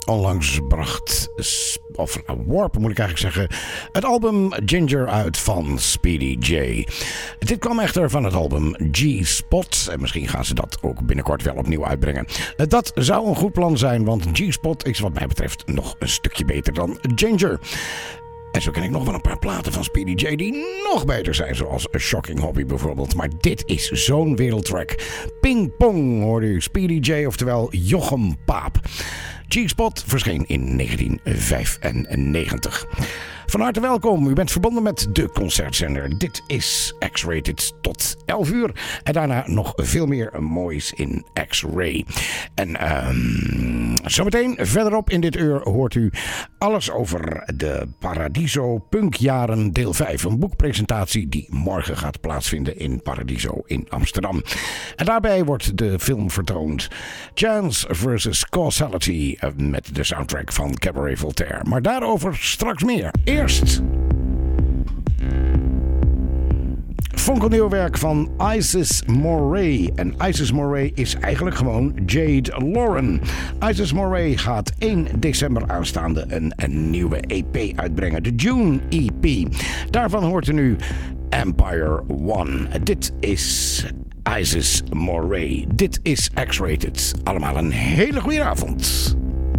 onlangs bracht, of Warp moet ik eigenlijk zeggen, het album Ginger uit van Speedy J. Dit kwam echter van het album G-Spot en misschien gaan ze dat ook binnenkort wel opnieuw uitbrengen. Dat zou een goed plan zijn, want G-Spot is wat mij betreft nog een stukje beter dan Ginger. En zo ken ik nog wel een paar platen van Speedy J die nog beter zijn, zoals A Shocking Hobby bijvoorbeeld. Maar dit is zo'n wereldtrack. Ping Pong hoorde u, Speedy J, oftewel Jochem Paap. G-Spot verscheen in 1995. Van harte welkom, u bent verbonden met de concertzender. Dit is X-Rated tot 11 uur. En daarna nog veel meer moois in X-Ray. En zometeen verderop in dit uur hoort u alles over de Paradiso Punkjaren deel 5. Een boekpresentatie die morgen gaat plaatsvinden in Paradiso in Amsterdam. En daarbij wordt de film vertoond Chance vs. Causality met de soundtrack van Cabaret Voltaire. Maar daarover straks meer. Eerst fonkelnieuw werk van Isis Moray. En Isis Moray is eigenlijk gewoon Jade Lauren. Isis Moray gaat 1 december aanstaande een nieuwe EP uitbrengen. De June EP. Daarvan hoort u nu Empire One. Dit is Isis Moray. Dit is X-Rated. Allemaal een hele goede avond.